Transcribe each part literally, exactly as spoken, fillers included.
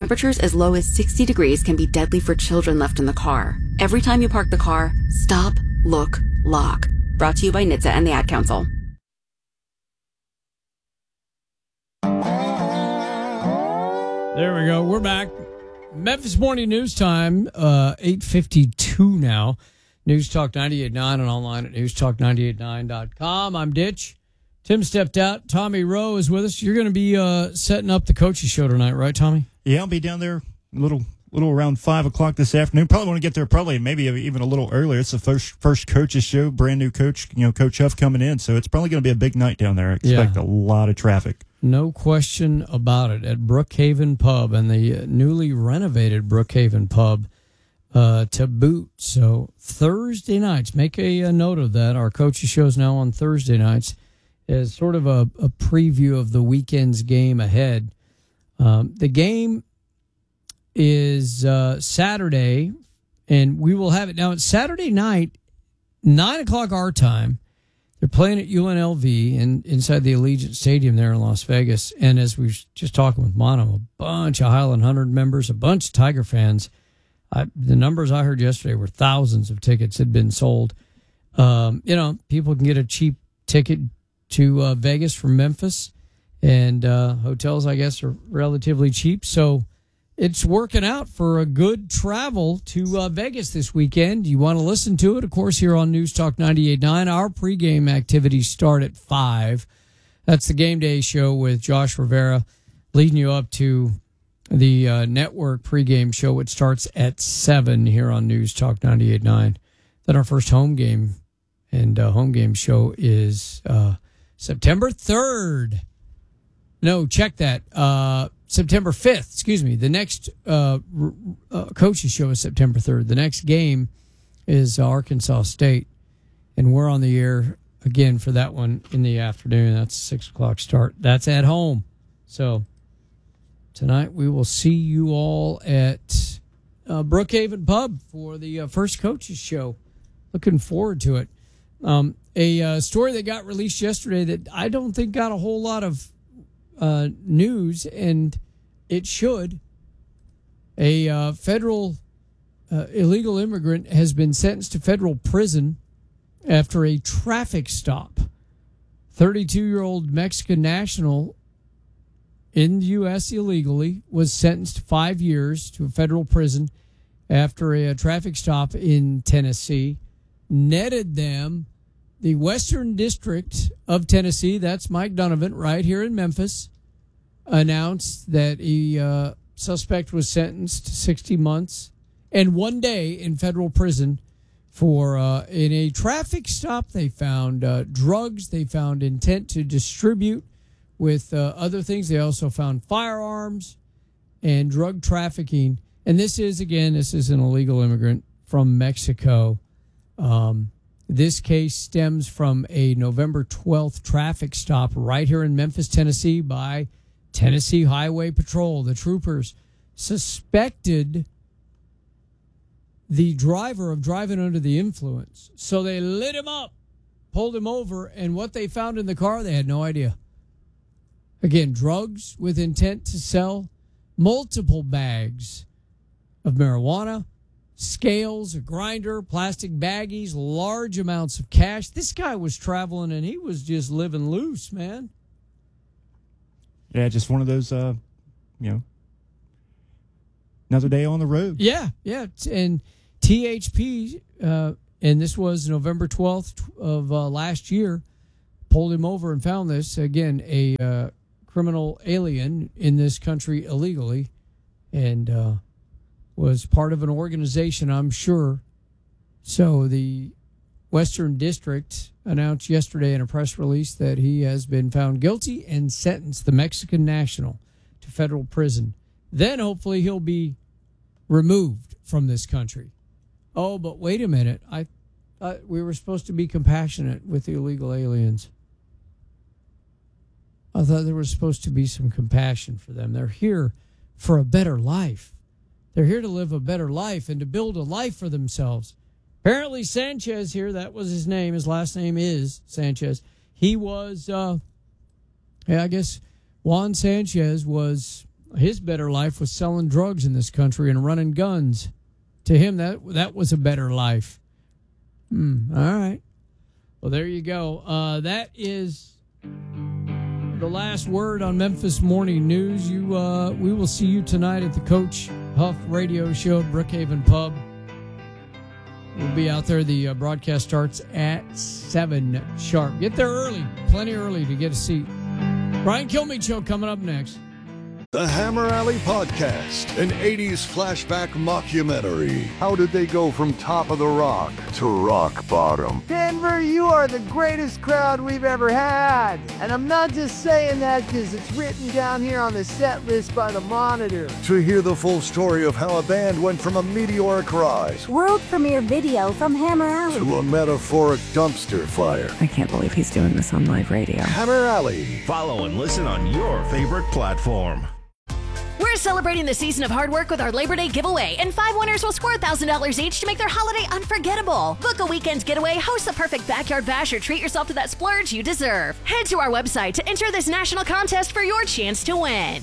Temperatures as low as sixty degrees can be deadly for children left in the car. Every time you park the car, stop, look, lock. Brought to you by N H T S A and the Ad Council. There we go. We're back. Memphis Morning News Time, uh, eight fifty-two now. News Talk ninety-eight point nine and online at news talk ninety-eight point nine dot com. I'm Ditch. Tim stepped out. Tommy Rowe is with us. You're going to be uh, setting up the coaches show tonight, right, Tommy? Yeah, I'll be down there a little, little around five o'clock this afternoon. Probably want to get there probably maybe even a little earlier. It's the first first coaches show, brand new coach, you know, Coach Huff coming in, so it's probably going to be a big night down there. I expect Yeah. a lot of traffic. No question about it. At Brookhaven Pub and the newly renovated Brookhaven Pub uh, to boot. So Thursday nights, make a, a note of that. Our coaches show is now on Thursday nights as sort of a, a preview of the weekend's game ahead. Um, the game is uh, Saturday, and we will have it. Now, it's Saturday night, nine o'clock our time. They're playing at U N L V and inside the Allegiant Stadium there in Las Vegas. And as we were just talking with Mono, a bunch of Highland one hundred members, a bunch of Tiger fans. I, the numbers I heard yesterday were thousands of tickets had been sold. Um, you know, people can get a cheap ticket to uh, Vegas from Memphis, and uh, hotels, I guess, are relatively cheap. So it's working out for a good travel to uh, Vegas this weekend. You want to listen to it, of course, here on News Talk ninety-eight point nine. Our pregame activities start at five. That's the game day show with Josh Rivera, leading you up to the uh, network pregame show, which starts at seven here on News Talk ninety-eight point nine. Then our first home game and uh, home game show is uh, September third. No, check that. Uh, September fifth, excuse me. The next uh, uh, coaches show is September third. The next game is Arkansas State, and we're on the air again for that one in the afternoon. That's a six o'clock start. That's at home. So tonight we will see you all at uh, Brookhaven Pub for the uh, first coaches show. Looking forward to it. Um, a uh, story that got released yesterday that I don't think got a whole lot of Uh, news, and it should. A uh, federal uh, illegal immigrant has been sentenced to federal prison after a traffic stop. thirty-two-year-old Mexican national in the U S illegally was sentenced to five years to a federal prison after a, a traffic stop in Tennessee netted them. The Western District of Tennessee, that's Mike Donovan, right here in Memphis, announced that a uh, suspect was sentenced to sixty months and one day in federal prison for, uh, in a traffic stop, they found uh, drugs. They found intent to distribute with uh, other things. They also found firearms and drug trafficking. And this is, again, this is an illegal immigrant from Mexico. Um This case stems from a November twelfth traffic stop right here in Memphis, Tennessee by Tennessee Highway Patrol. The troopers suspected the driver of driving under the influence. So they lit him up, pulled him over, and what they found in the car, they had no idea. Again, drugs with intent to sell, multiple bags of marijuana, scales, a grinder, plastic baggies, large amounts of cash. This guy was traveling, and he was just living loose, man. Yeah, just one of those, uh, you know, another day on the road. Yeah, yeah. And T H P, uh, and this was November twelfth of uh, last year, pulled him over and found this. Again, a uh, criminal alien in this country illegally, and uh was part of an organization, I'm sure. So the Western District announced yesterday in a press release that he has been found guilty and sentenced, the Mexican national, to federal prison. Then hopefully he'll be removed from this country. Oh, but wait a minute. I thought we were supposed to be compassionate with the illegal aliens. I thought there was supposed to be some compassion for them. They're here for a better life. They're here to live a better life and to build a life for themselves. Apparently Sanchez here, that was his name. His last name is Sanchez. He was, uh, yeah, I guess Juan Sanchez was his better life was selling drugs in this country and running guns. To him, that that was a better life. Hmm, all right. Well, there you go. Uh, that is the last word on Memphis Morning News. You, uh, we will see you tonight at the Coach Huff Radio Show at Brookhaven Pub. We'll be out there. The uh, broadcast starts at seven sharp. Get there early, plenty early to get a seat. Brian Kilmeade Show coming up next. The Hammer Alley Podcast, an eighties flashback mockumentary. How did they go from top of the rock to rock bottom? Denver, you are the greatest crowd we've ever had. And I'm not just saying that because it's written down here on the set list by the Monitor. To hear the full story of how a band went from a meteoric rise, world premiere video from Hammer Alley, to a metaphoric dumpster fire. I can't believe he's doing this on live radio. Hammer Alley. Follow and listen on your favorite platform. We're celebrating the season of hard work with our Labor Day giveaway, and five winners will score one thousand dollars each to make their holiday unforgettable. Book a weekend getaway, host the perfect backyard bash, or treat yourself to that splurge you deserve. Head to our website to enter this national contest for your chance to win.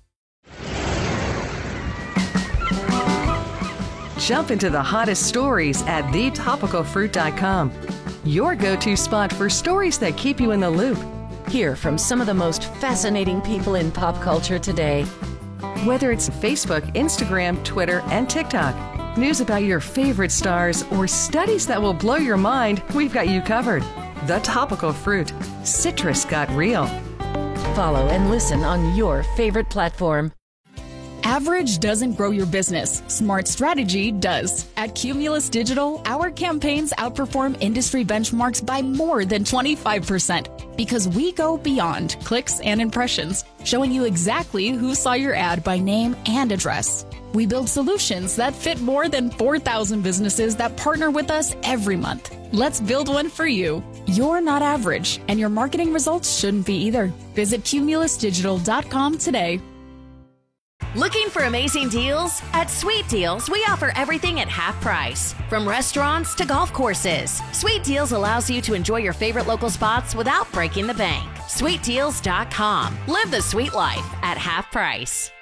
Jump into the hottest stories at the topical fruit dot com. Your go-to spot for stories that keep you in the loop. Hear from some of the most fascinating people in pop culture today. Whether it's Facebook, Instagram, Twitter, and TikTok, news about your favorite stars, or studies that will blow your mind, we've got you covered. The Topical Fruit. Citrus got real. Follow and listen on your favorite platform. Average doesn't grow your business. Smart strategy does. At Cumulus Digital, our campaigns outperform industry benchmarks by more than twenty-five percent because we go beyond clicks and impressions, showing you exactly who saw your ad by name and address. We build solutions that fit more than four thousand businesses that partner with us every month. Let's build one for you. You're not average, and your marketing results shouldn't be either. Visit cumulus digital dot com today. Looking for amazing deals? At Sweet Deals, we offer everything at half price. From restaurants to golf courses, Sweet Deals allows you to enjoy your favorite local spots without breaking the bank. sweet deals dot com. Live the sweet life at half price.